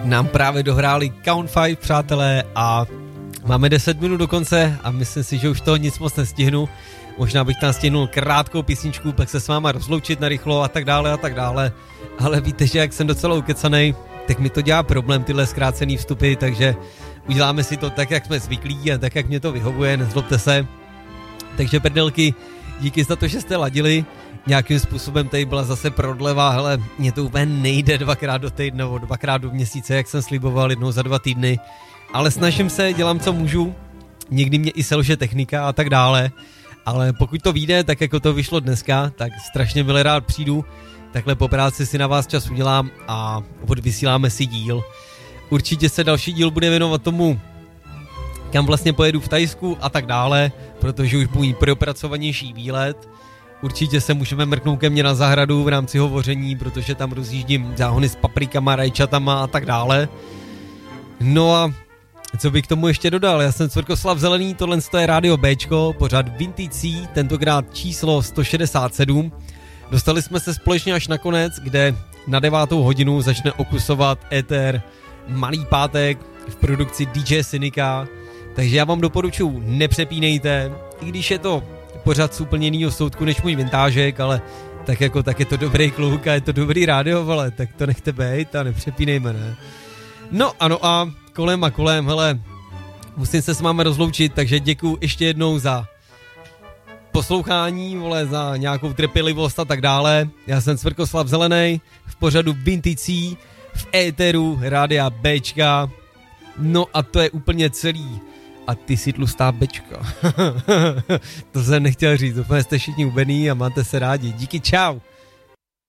nám právě dohráli Count 5, přátelé, a máme 10 minut do konce a myslím si, že už toho nic moc nestihnu. Možná bych tam stihnul krátkou písničku, pak se s váma rozloučit narychlo a tak dále. Ale víte, že jak jsem docela ukecanej, tak mi to dělá problém tyhle zkrácený vstupy, takže uděláme si to tak, jak jsme zvyklí a tak, jak mě to vyhovuje, nezlobte se. Takže prdelky, díky za to, že jste ladili. Nějakým způsobem tady byla zase prodleva, hele, mě to úplně nejde 2x do týdne nebo 2x do měsíce, jak jsem sliboval, jednou za 2 týdny. Ale snažím se, dělám co můžu, někdy mě i selže technika a tak dále. Ale pokud to vyjde, tak jako to vyšlo dneska, tak strašně milé rád přijdu. Takhle po práci si na vás čas udělám a odvysíláme si díl. Určitě se další díl bude věnovat tomu, kam vlastně pojedu v Thajsku a tak dále, protože už budu propracovanější výlet. Určitě se můžeme mrknout ke mně na zahradu v rámci hovoření, protože tam rozjíždím záhony s paprikama, rajčatama a tak dále. No a co bych k tomu ještě dodal, já jsem Cvrkoslav Zelený, tohle je Rádio Bčko, pořád Vintage C, tentokrát číslo 167. Dostali jsme se společně až na konec, kde na 9. hodinu začne okusovat éter Malý pátek v produkci DJ Synika, takže já vám doporučuji, nepřepínejte, i když je to pořád z úplně jinýho soudku než můj vintážek, ale tak jako tak je to dobrý kluk a je to dobrý rádio, ale tak to nechte bejt a nepřepínejme, ne? No ano a kolem, hele, musím se s vámi rozloučit, takže děkuju ještě jednou za poslouchání, vole, za nějakou trpělivost a tak dále. Já jsem Cvrkoslav Zelenej v pořadu Vintage C v éteru Rádia Bčka. No a to je úplně celý. A ty jsi tlustá Bčka. To jsem nechtěl říct, úplně jste všichni ubený a máte se rádi. Díky, čau.